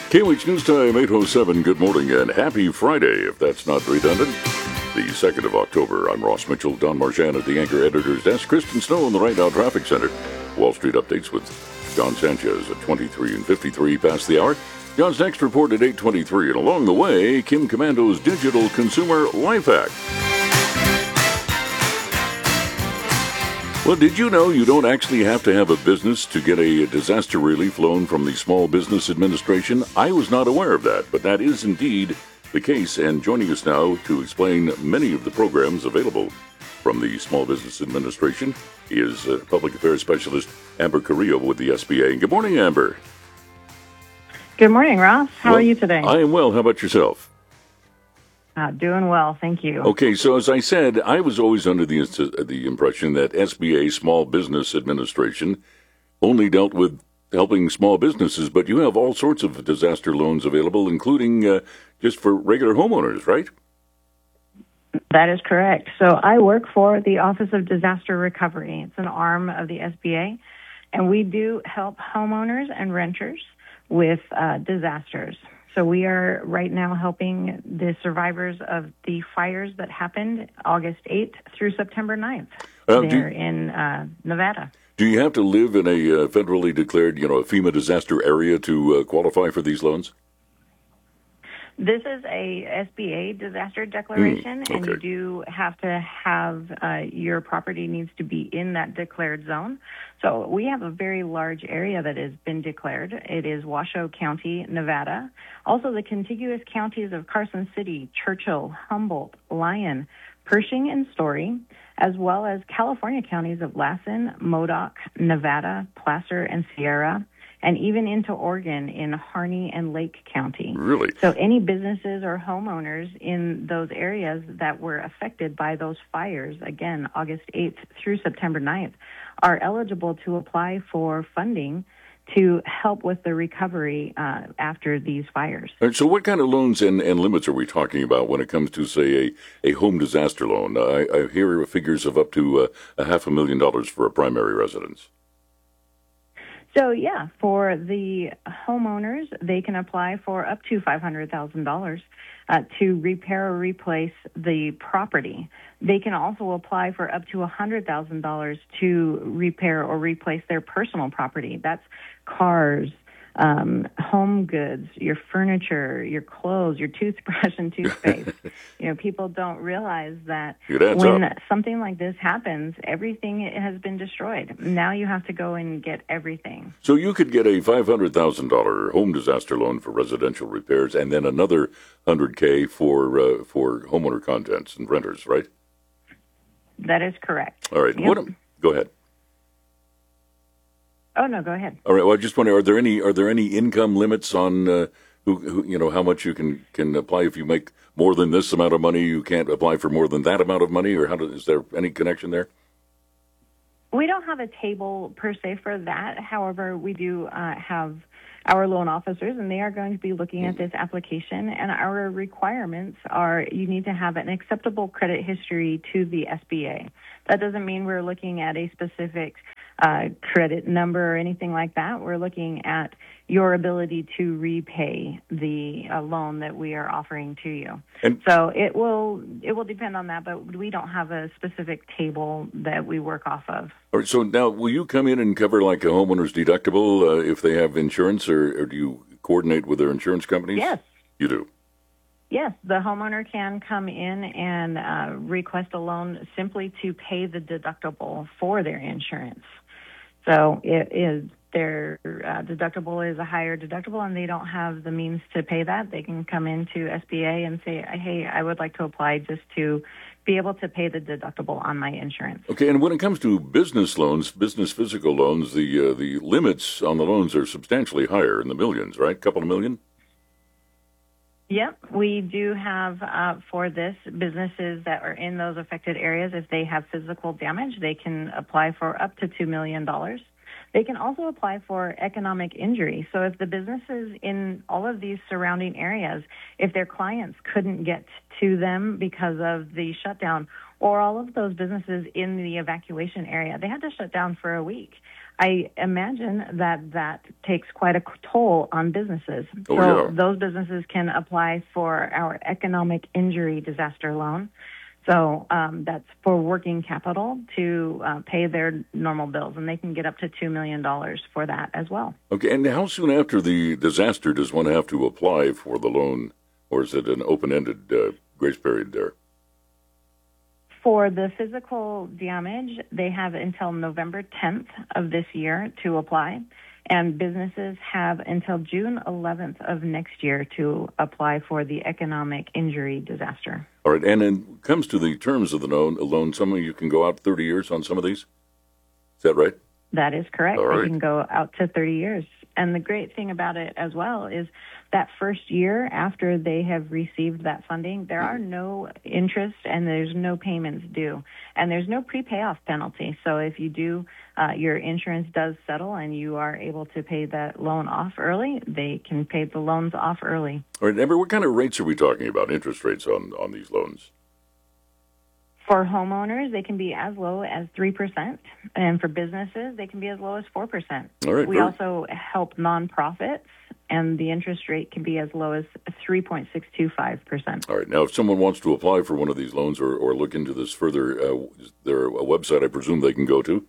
KWH News Time, 8:07. Good morning and happy Friday, if that's not redundant. The 2nd of October. I'm Ross Mitchell, Don Marchand at the Anchor Editor's Desk, Kristen Snow in the Right Now Traffic Center. Wall Street updates with John Sanchez at 23 and 53 past the hour. John's next report at 8:23. And along the way, Kim Commando's Digital Consumer Life Hack. Well, did you know you don't actually have to have a business to get a disaster relief loan from the Small Business Administration? I was not aware of that, but that is indeed the case. And joining us now to explain many of the programs available from the Small Business Administration is Public Affairs Specialist Amber Carrillo with the SBA. Good morning, Amber. Good morning, Ross. How are you today? I am well. How about yourself? Doing well, thank you. Okay, so as I said, I was always under the impression that SBA, Small Business Administration, only dealt with helping small businesses, but you have all sorts of disaster loans available, including just for regular homeowners, right? That is correct. So I work for the Office of Disaster Recovery. It's an arm of the SBA, and we do help homeowners and renters with disasters. So we are right now helping the survivors of the fires that happened August 8th through September 9th there in Nevada. Do you have to live in a federally declared, a FEMA disaster area to qualify for these loans? This is a SBA disaster declaration, okay. And you do have to have your property needs to be in that declared zone. So we have a very large area that has been declared. It is Washoe County, Nevada. Also the contiguous counties of Carson City, Churchill, Humboldt, Lyon, Pershing, and Story, as well as California counties of Lassen, Modoc, Nevada, Placer, and Sierra, and even into Oregon in Harney and Lake County. Really? So any businesses or homeowners in those areas that were affected by those fires, again, August 8th through September 9th, are eligible to apply for funding to help with the recovery after these fires. All right, so what kind of loans and limits are we talking about when it comes to, say, a home disaster loan? I hear figures of up to $500,000 for a primary residence. So, yeah, for the homeowners, they can apply for up to $500,000 to repair or replace the property. They can also apply for up to $100,000 to repair or replace their personal property. That's cars, home goods, your furniture, your clothes, your toothbrush and toothpaste. People don't realize that when something like this happens, everything has been destroyed. Now you have to go and get everything. So you could get a $500,000 home disaster loan for residential repairs and then another $100K for homeowner contents and renters, right? That is correct. All right. Yep. Go ahead. Oh, no, go ahead. All right. Well, I just wonder, are there any income limits on who how much you can apply? If you make more than this amount of money, you can't apply for more than that amount of money, or is there any connection there? We don't have a table per se for that. However, we do have our loan officers, and they are going to be looking at this application. And our requirements are you need to have an acceptable credit history to the SBA. That doesn't mean we're looking at a specific credit number or anything like that. We're looking at your ability to repay the loan that we are offering to you. And so it will depend on that, but we don't have a specific table that we work off of. All right, so now will you come in and cover like a homeowner's deductible if they have insurance, or do you coordinate with their insurance companies? Yes. You do? Yes, the homeowner can come in and request a loan simply to pay the deductible for their insurance. So it is their deductible is a higher deductible and they don't have the means to pay that. They can come into SBA and say, hey, I would like to apply just to be able to pay the deductible on my insurance. Okay, and when it comes to business loans, business physical loans, the limits on the loans are substantially higher, in the millions, right? Couple of million? Yep, we do have for this businesses that are in those affected areas, if they have physical damage, they can apply for up to $2 million. They can also apply for economic injury. So if the businesses in all of these surrounding areas, if their clients couldn't get to them because of the shutdown, or all of those businesses in the evacuation area, they had to shut down for a week. I imagine that takes quite a toll on businesses. Oh, so yeah. those businesses can apply for our economic injury disaster loan. So that's for working capital to pay their normal bills, and they can get up to $2 million for that as well. Okay, and how soon after the disaster does one have to apply for the loan, or is it an open-ended grace period there? For the physical damage, they have until November 10th of this year to apply, and businesses have until June 11th of next year to apply for the economic injury disaster. All right, and when it comes to the terms of the loan, some of you can go out 30 years on some of these? Is that right? That is correct. All right. They can go out to 30 years. And the great thing about it as well is that first year after they have received that funding, there are no interest and there's no payments due. And there's no pre-payoff penalty. So if you do, your insurance does settle and you are able to pay that loan off early, they can pay the loans off early. All right, Amber, what kind of rates are we talking about, interest rates on these loans? For homeowners, they can be as low as 3%, and for businesses, they can be as low as 4%. All right, we also help nonprofits, and the interest rate can be as low as 3.625%. All right, now if someone wants to apply for one of these loans or look into this further, is there a website I presume they can go to?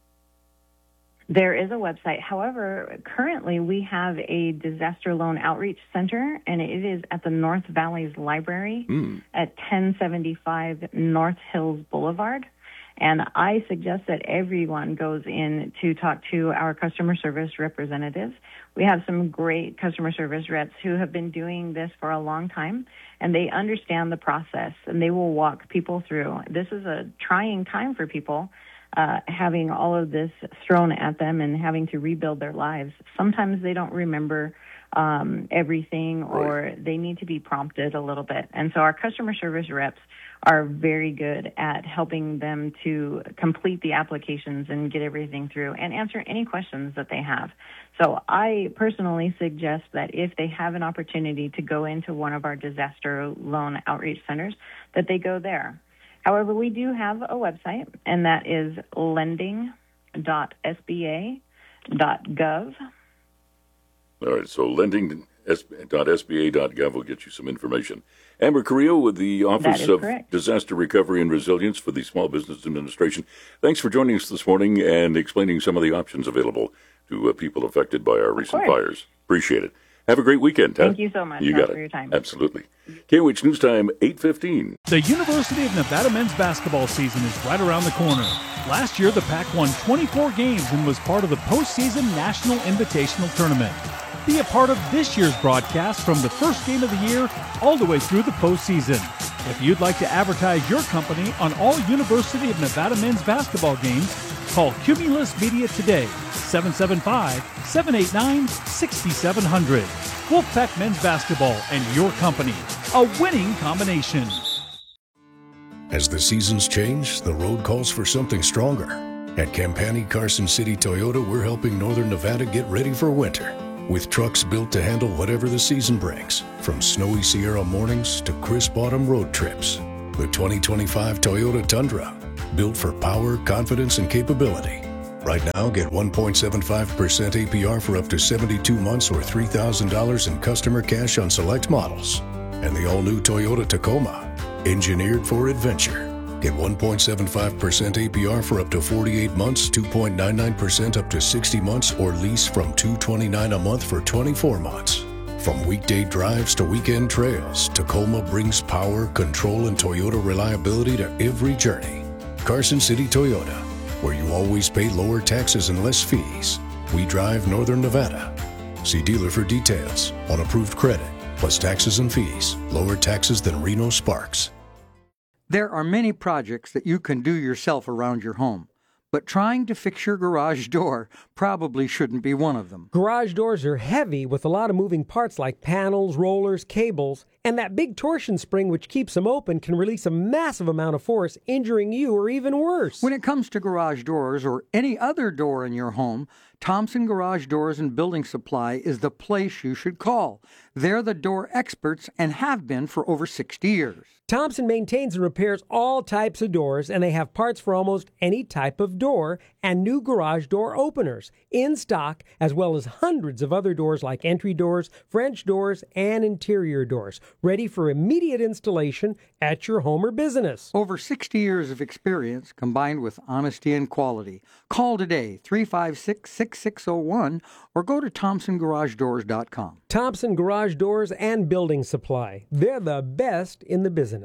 There is a website. However, currently we have a disaster loan outreach center, and it is at the North Valleys Library at 1075 North Hills Boulevard. And I suggest that everyone goes in to talk to our customer service representatives. We have some great customer service reps who have been doing this for a long time, and they understand the process, and they will walk people through. This is a trying time for people. Having all of this thrown at them and having to rebuild their lives. Sometimes they don't remember everything, or they need to be prompted a little bit. And so our customer service reps are very good at helping them to complete the applications and get everything through and answer any questions that they have. So I personally suggest that if they have an opportunity to go into one of our disaster loan outreach centers, that they go there. However, we do have a website, and that is lending.sba.gov. All right, so lending.sba.gov will get you some information. Amber Carrillo with the Office of Disaster Recovery and Resilience for the Small Business Administration. Thanks for joining us this morning and explaining some of the options available to people affected by our recent fires. Appreciate it. Have a great weekend, Ted. Thank you so much for your time. Absolutely. KOH News Time, 8:15. The University of Nevada men's basketball season is right around the corner. Last year, the Pac won 24 games and was part of the postseason National Invitational Tournament. Be a part of this year's broadcast from the first game of the year all the way through the postseason. If you'd like to advertise your company on all University of Nevada men's basketball games, call Cumulus Media today, 775-789-6700. Wolfpack Men's Basketball and your company, a winning combination. As the seasons change, the road calls for something stronger. At Campani Carson City Toyota, we're helping Northern Nevada get ready for winter. With trucks built to handle whatever the season brings, from snowy Sierra mornings to crisp autumn road trips. The 2025 Toyota Tundra, built for power, confidence, and capability. Right now, get 1.75% APR for up to 72 months or $3,000 in customer cash on select models. And the all-new Toyota Tacoma, engineered for adventure. Get 1.75% APR for up to 48 months, 2.99% up to 60 months, or lease from $229 a month for 24 months. From weekday drives to weekend trails, Tacoma brings power, control, and Toyota reliability to every journey. Carson City Toyota, where you always pay lower taxes and less fees. We drive Northern Nevada. See dealer for details on approved credit, plus taxes and fees. Lower taxes than Reno Sparks. There are many projects that you can do yourself around your home, but trying to fix your garage door probably shouldn't be one of them. Garage doors are heavy with a lot of moving parts like panels, rollers, cables, and that big torsion spring which keeps them open can release a massive amount of force, injuring you or even worse. When it comes to garage doors or any other door in your home, Thompson Garage Doors and Building Supply is the place you should call. They're the door experts and have been for over 60 years. Thompson maintains and repairs all types of doors, and they have parts for almost any type of door and new garage door openers in stock, as well as hundreds of other doors like entry doors, French doors, and interior doors, ready for immediate installation at your home or business. Over 60 years of experience combined with honesty and quality. Call today, 356-6601, or go to ThompsonGarageDoors.com. Thompson Garage Doors and Building Supply. They're the best in the business.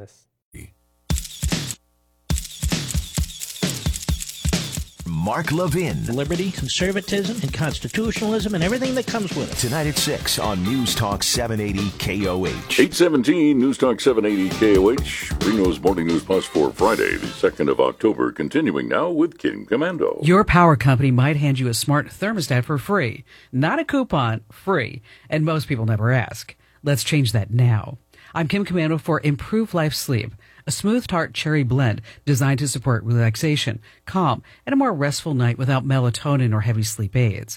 Mark Levin. Liberty, conservatism, and constitutionalism, and everything that comes with it. Tonight at 6 on News Talk 780 KOH. 817 News Talk 780 KOH. Reno's Morning News Plus for Friday, the 2nd of October. Continuing now with Kim Commando. Your power company might hand you a smart thermostat for free. Not a coupon, free. And most people never ask. Let's change that now. I'm Kim Commando for Improve Life Sleep, a smooth tart cherry blend designed to support relaxation, calm, and a more restful night without melatonin or heavy sleep aids.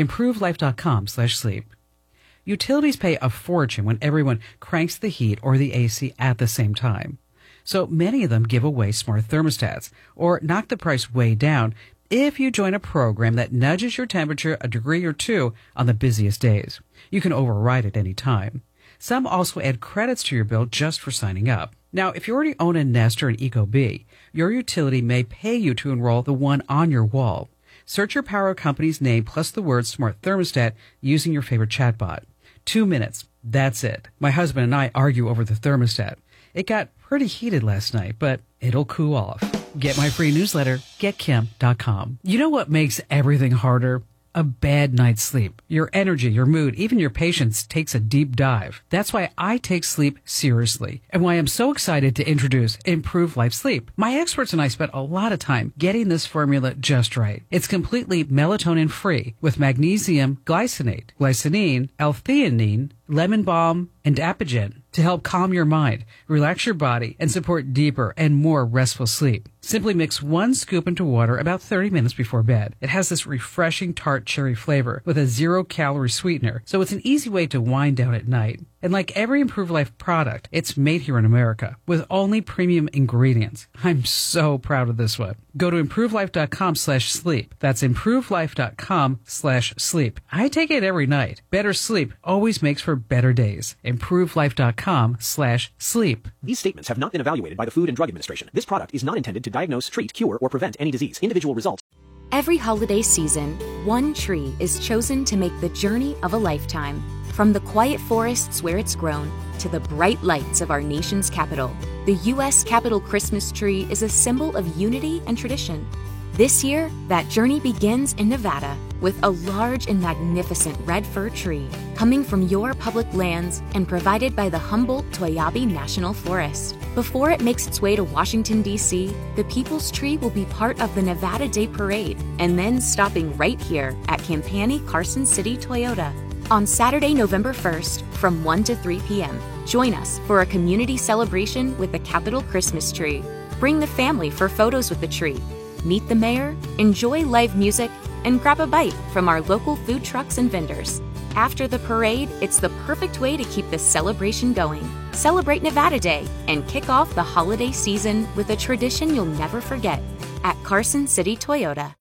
ImproveLife.com/sleep. Utilities pay a fortune when everyone cranks the heat or the AC at the same time. So many of them give away smart thermostats or knock the price way down if you join a program that nudges your temperature a degree or two on the busiest days. You can override at any time. Some also add credits to your bill just for signing up. Now, if you already own a Nest or an Ecobee, your utility may pay you to enroll the one on your wall. Search your power company's name plus the word Smart Thermostat using your favorite chatbot. 2 minutes. That's it. My husband and I argue over the thermostat. It got pretty heated last night, but it'll cool off. Get my free newsletter, getkim.com. You know what makes everything harder? A bad night's sleep. Your energy, your mood, even your patience takes a deep dive. That's why I take sleep seriously and why I'm so excited to introduce Improve Life Sleep. My experts and I spent a lot of time getting this formula just right. It's completely melatonin free with magnesium glycinate, glycinine, L-theanine, lemon balm, and Apigen to help calm your mind, relax your body, and support deeper and more restful sleep. Simply mix 1 scoop into water about 30 minutes before bed. It has this refreshing tart cherry flavor with a 0-calorie sweetener, so it's an easy way to wind down at night. And like every Improve Life product, it's made here in America with only premium ingredients. I'm so proud of this one. Go to ImproveLife.com/sleep. That's ImproveLife.com/sleep. I take it every night. Better sleep always makes for better days. ImproveLife.com/sleep. These statements have not been evaluated by the Food and Drug Administration. This product is not intended to diagnose, treat, cure, or prevent any disease. Individual results. Every holiday season, one tree is chosen to make the journey of a lifetime. From the quiet forests where it's grown to the bright lights of our nation's capital, the U.S. Capitol Christmas tree is a symbol of unity and tradition. This year, that journey begins in Nevada with a large and magnificent red fir tree coming from your public lands and provided by the Humboldt-Toiyabe National Forest. Before it makes its way to Washington, D.C., the People's Tree will be part of the Nevada Day Parade and then stopping right here at Campani Carson City Toyota. On Saturday, November 1st, from 1 to 3 p.m., join us for a community celebration with the Capitol Christmas tree. Bring the family for photos with the tree. Meet the mayor, enjoy live music, and grab a bite from our local food trucks and vendors. After the parade, it's the perfect way to keep the celebration going. Celebrate Nevada Day and kick off the holiday season with a tradition you'll never forget at Carson City Toyota.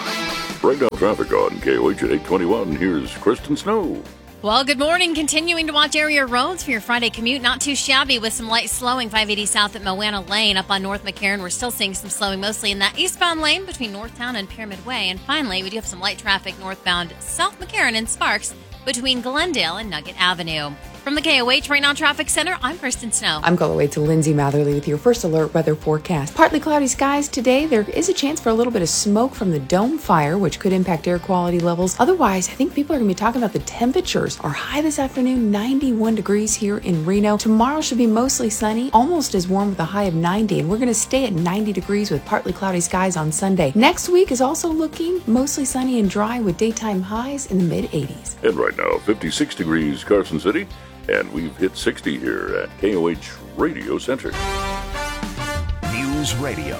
Right now, traffic on KOH at 821. Here's Kristen Snow. Well, good morning. Continuing to watch area roads for your Friday commute. Not too shabby with some light slowing. 580 south at Moana Lane. Up on North McCarran, we're still seeing some slowing, mostly in that eastbound lane between Northtown and Pyramid Way. And finally, we do have some light traffic northbound South McCarran and Sparks between Glendale and Nugget Avenue. From the KOH Right Now Traffic Center, I'm Kristen Snow. I'm Go Away to Lindsay Matherly with your first alert weather forecast. Partly cloudy skies today. There is a chance for a little bit of smoke from the dome fire, which could impact air quality levels. Otherwise, I think people are going to be talking about the temperatures. Our high this afternoon, 91 degrees here in Reno. Tomorrow should be mostly sunny, almost as warm with a high of 90, and we're going to stay at 90 degrees with partly cloudy skies on Sunday. Next week is also looking mostly sunny and dry with daytime highs in the mid-80s. And right now, 56 degrees Carson City. And we've hit 60 here at KOH Radio Center. News Radio,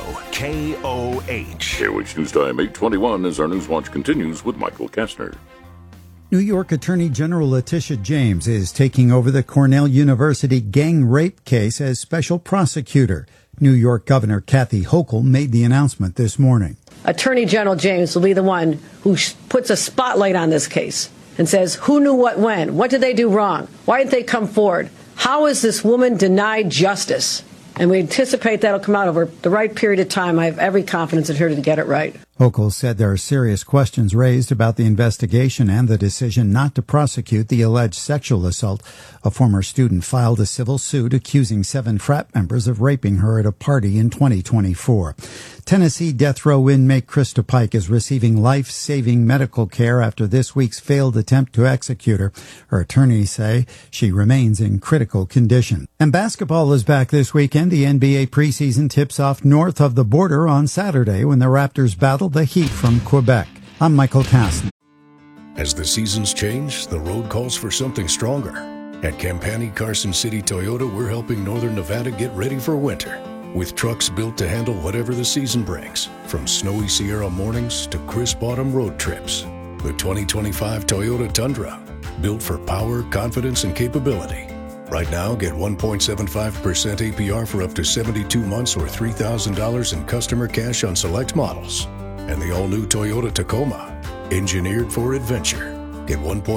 KOH. KOH News Time 821 as our News Watch continues with Michael Kastner. New York Attorney General Letitia James is taking over the Cornell University gang rape case as special prosecutor. New York Governor Kathy Hochul made the announcement this morning. Attorney General James will be the one who puts a spotlight on this case and says, who knew what when? What did they do wrong? Why didn't they come forward? How is this woman denied justice? And we anticipate that'll come out over the right period of time. I have every confidence in her to get it right. Hochul said there are serious questions raised about the investigation and the decision not to prosecute the alleged sexual assault. A former student filed a civil suit accusing 7 frat members of raping her at a party in 2024. Tennessee death row inmate Krista Pike is receiving life-saving medical care after this week's failed attempt to execute her. Her attorneys say she remains in critical condition. And basketball is back this weekend. The NBA preseason tips off north of the border on Saturday when the Raptors battle the Heat from Quebec. I'm Michael Kastner. As the seasons change, the road calls for something stronger. At Campani Carson City Toyota, we're helping Northern Nevada get ready for winter. With trucks built to handle whatever the season brings, from snowy Sierra mornings to crisp autumn road trips. The 2025 Toyota Tundra, built for power, confidence, and capability. Right now, get 1.75% APR for up to 72 months or $3,000 in customer cash on select models. And the all-new Toyota Tacoma, engineered for adventure. Get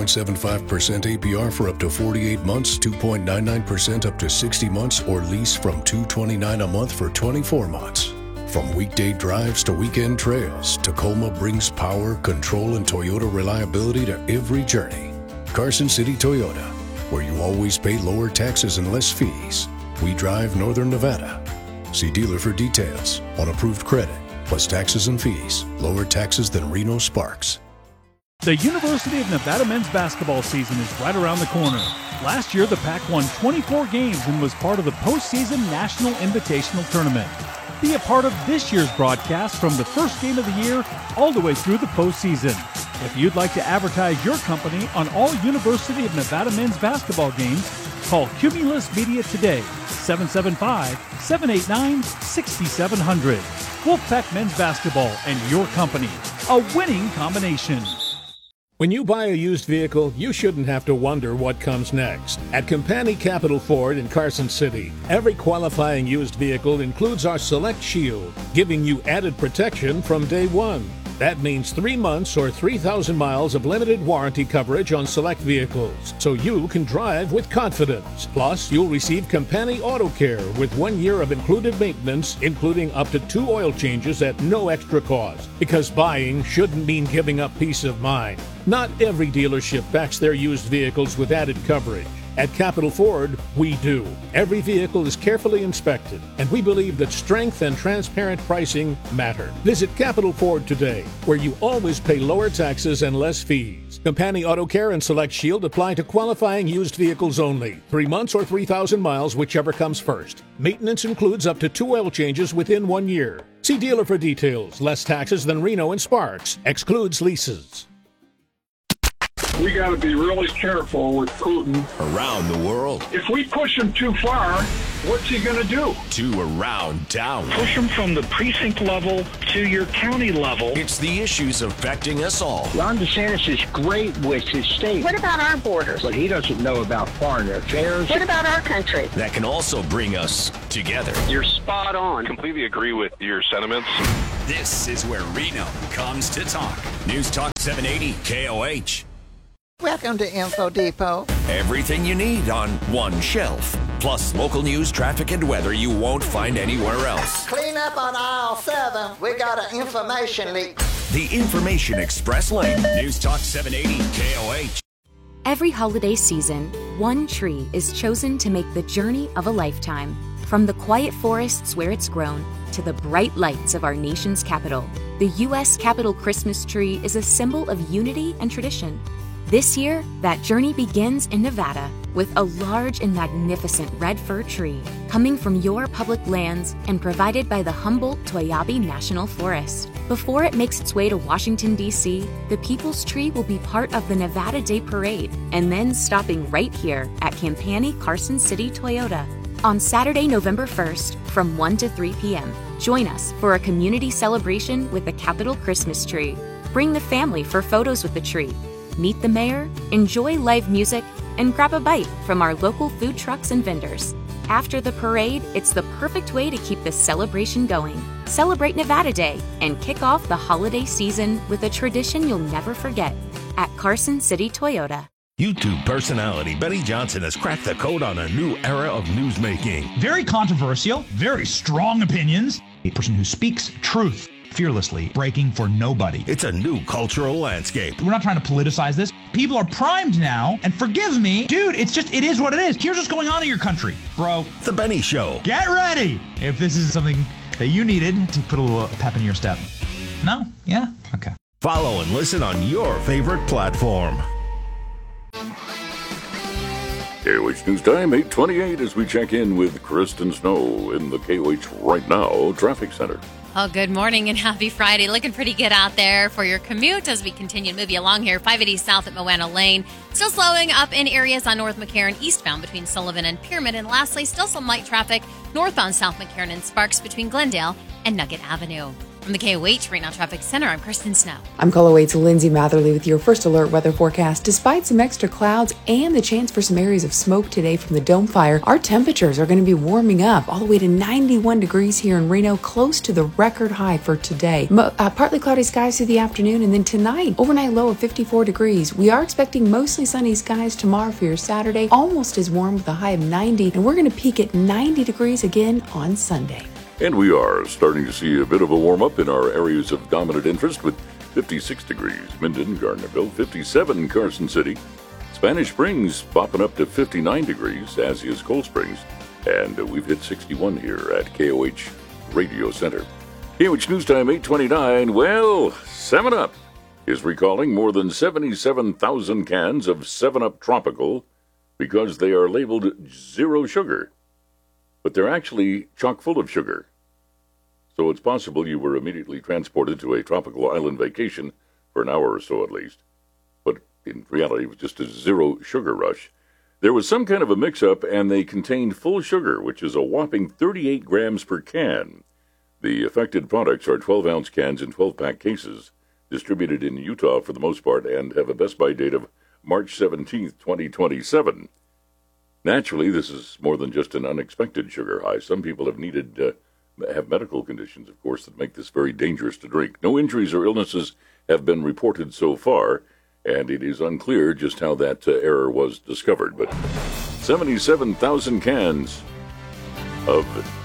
1.75% APR for up to 48 months, 2.99% up to 60 months, or lease from $229 a month for 24 months. From weekday drives to weekend trails, Tacoma brings power, control, and Toyota reliability to every journey. Carson City Toyota, where you always pay lower taxes and less fees. We drive Northern Nevada. See dealer for details on approved credit, plus taxes and fees. Lower taxes than Reno Sparks. The University of Nevada men's basketball season is right around the corner. Last year, the Pac won 24 games and was part of the postseason National Invitational Tournament. Be a part of this year's broadcast from the first game of the year all the way through the postseason. If you'd like to advertise your company on all University of Nevada men's basketball games, call Cumulus Media today, 775-789-6700. Wolfpack Men's Basketball and your company, a winning combination. When you buy a used vehicle, you shouldn't have to wonder what comes next. At Campani Capital Ford in Carson City, every qualifying used vehicle includes our Select Shield, giving you added protection from day one. That means 3 months or 3,000 miles of limited warranty coverage on select vehicles, so you can drive with confidence. Plus, you'll receive Campani Auto Care with 1 year of included maintenance, including up to 2 oil changes at no extra cost. Because buying shouldn't mean giving up peace of mind. Not every dealership backs their used vehicles with added coverage. At Capital Ford, we do. Every vehicle is carefully inspected, and we believe that strength and transparent pricing matter. Visit Capital Ford today, where you always pay lower taxes and less fees. Campani Auto Care and Select Shield apply to qualifying used vehicles only. 3 months or 3,000 miles, whichever comes first. Maintenance includes up to 2 oil changes within 1 year. See dealer for details. Less taxes than Reno and Sparks. Excludes leases. We got to be really careful with Putin. Around the world. If we push him too far, what's he going to do? To around town. Push him from the precinct level to your county level. It's the issues affecting us all. Ron DeSantis is great with his state. What about our borders? But he doesn't know about foreign affairs. What about our country? That can also bring us together. You're spot on. Completely agree with your sentiments. This is where Reno comes to talk. News Talk 780 KOH. Welcome to Info Depot. Everything you need on one shelf. Plus local news, traffic, and weather you won't find anywhere else. Clean up on aisle 7. We got an information leak. The Information Express Lane. News Talk 780 KOH. Every holiday season, one tree is chosen to make the journey of a lifetime. From the quiet forests where it's grown to the bright lights of our nation's capital, the U.S. Capitol Christmas tree is a symbol of unity and tradition. This year, that journey begins in Nevada with a large and magnificent red fir tree coming from your public lands and provided by the Humboldt-Toiyabe National Forest. Before it makes its way to Washington, D.C., the People's Tree will be part of the Nevada Day Parade and then stopping right here at Campani Carson City Toyota. On Saturday, November 1st, from 1 to 3 p.m., join us for a community celebration with the Capitol Christmas tree. Bring the family for photos with the tree. Meet the mayor, enjoy live music, and grab a bite from our local food trucks and vendors. After the parade, it's the perfect way to keep the celebration going. Celebrate Nevada Day and kick off the holiday season with a tradition you'll never forget at Carson City Toyota. YouTube personality Benny Johnson has cracked the code on a new era of newsmaking. Very controversial, very strong opinions. A person who speaks truth fearlessly, breaking for nobody. It's a new cultural landscape. We're not trying to politicize this. People are primed now, and forgive me, dude, it is what it is. Here's what's going on in your country, bro. The Benny Show. Get ready if this is something that you needed to put a little pep in your step. No? Yeah? Okay. Follow and listen on your favorite platform. KOH News Time, 8:28 as we check in with Kristen Snow in the KOH Right Now Traffic Center. Oh, good morning and happy Friday. Looking pretty good out there for your commute as we continue to move you along here. 580 south at Moana Lane. Still slowing up in areas on North McCarran eastbound between Sullivan and Pyramid. And lastly, still some light traffic northbound South McCarran and Sparks between Glendale and Nugget Avenue. From the KOH Right Now Traffic Center, I'm Kristen Snow. I'm Color 8's Lindsay Matherly with your first alert weather forecast. Despite some extra clouds and the chance for some areas of smoke today from the dome fire, our temperatures are going to be warming up all the way to 91 degrees here in Reno, close to the record high for today. Partly cloudy skies through the afternoon, and then tonight, overnight low of 54 degrees. We are expecting mostly sunny skies tomorrow for your Saturday, almost as warm with a high of 90, and we're going to peak at 90 degrees again on Sunday. And we are starting to see a bit of a warm-up in our areas of dominant interest with 56 degrees, Minden, Gardnerville, 57 Carson City, Spanish Springs popping up to 59 degrees, as is Cold Springs, and we've hit 61 here at KOH Radio Center. KOH News Time, 8:29. Well, 7-Up is recalling more than 77,000 cans of 7-Up Tropical because they are labeled zero sugar. But they're actually chock full of sugar. So it's possible you were immediately transported to a tropical island vacation for an hour or so at least. But in reality, it was just a zero sugar rush. There was some kind of a mix-up, and they contained full sugar, which is a whopping 38 grams per can. The affected products are 12-ounce cans in 12-pack cases, distributed in Utah for the most part, and have a best-by date of March 17th, 2027. Naturally, this is more than just an unexpected sugar high. Some people have have medical conditions, of course, that make this very dangerous to drink. No injuries or illnesses have been reported so far, and it is unclear just how that error was discovered. But 77,000 cans of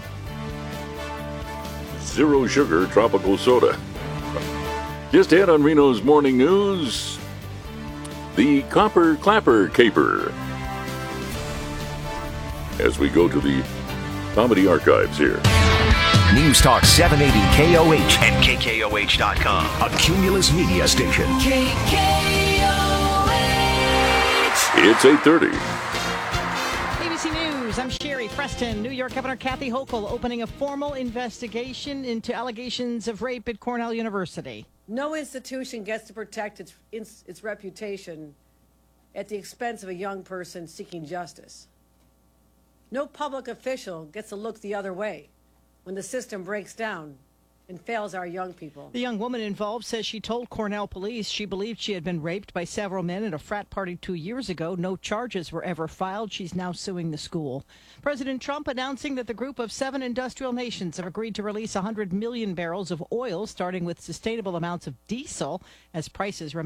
zero sugar tropical soda. Just ahead on Reno's Morning News, the Copper Clapper Caper. As we go to the comedy archives here. News Talk 780 KOH and KKOH.com. A Cumulus media station. KKOH. It's 8:30. ABC News, I'm Sherry Preston. New York Governor Kathy Hochul opening a formal investigation into allegations of rape at Cornell University. No institution gets to protect its reputation at the expense of a young person seeking justice. No public official gets to look the other way when the system breaks down and fails our young people. The young woman involved says she told Cornell police she believed she had been raped by several men at a frat party 2 years ago. No charges were ever filed. She's now suing the school. President Trump announcing that the group of 7 industrial nations have agreed to release 100 million barrels of oil, starting with sustainable amounts of diesel as prices remain